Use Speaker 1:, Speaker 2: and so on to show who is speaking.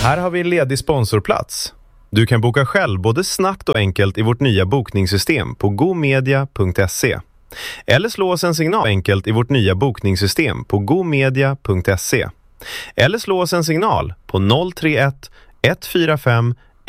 Speaker 1: Här har vi en ledig sponsorplats. Du kan boka själv både snabbt och enkelt i vårt nya bokningssystem på gomedia.se. Eller slå oss en signal enkelt i vårt nya bokningssystem på gomedia.se. Eller slå oss en signal på 031 145